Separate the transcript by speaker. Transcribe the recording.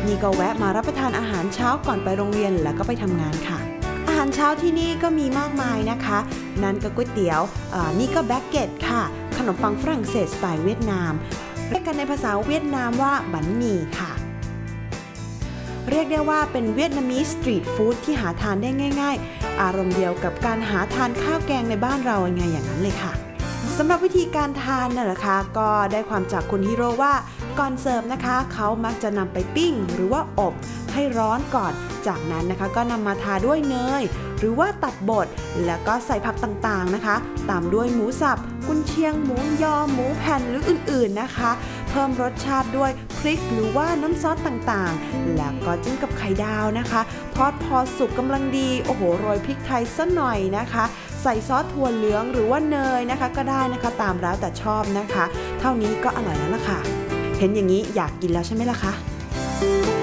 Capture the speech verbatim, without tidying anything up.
Speaker 1: นี่ก็แวะมารับประทานอาหารเช้าก่อนไปโรงเรียนแล้วก็ไปทำงานค่ะอาหารเช้าที่นี่ก็มีมากมายนะคะนั่นก็ก๋วยเตี๋ยวนี่ก็แบกเก็ตค่ะขนมปังฝรั่งเศสสไตล์เวียดนามเรียกกันในภาษาเวียดนามว่าบั๋นหมี่ค่ะเรียกได้ว่าเป็นเวียดนามีสตรีทฟู้ดที่หาทานได้ง่ายๆอารมณ์เดียวกับการหาทานข้าวแกงในบ้านเราไงอย่างนั้นเลยค่ะสำหรับวิธีการทานน่ะนะคะก็ได้ความจากคุณฮิโร่ว่าก่อนเสิร์ฟนะคะเขามักจะนำไปปิ้งหรือว่าอบให้ร้อนก่อนจากนั้นนะคะก็นำมาทาด้วยเนยหรือว่าตัดบดแล้วก็ใส่ผักต่างๆนะคะตามด้วยหมูสับกุนเชียงหมูยอหมูแผ่นหรืออื่นๆนะคะเพิ่มรสชาติด้วยพริกหรือว่าน้ำซอสต่างๆแล้วก็จิ้มกับไข่ดาวนะคะทอดพอสุกกำลังดีโอ้โหโรยพริกไทยสักหน่อยนะคะใส่ซอสถั่วเหลืองหรือว่าเนยนะคะก็ได้นะคะตามแล้วแต่ชอบนะคะเท่านี้ก็อร่อยแล้วล่ะค่ะเห็นอย่างนี้อยากกินแล้วใช่ไหมล่ะคะ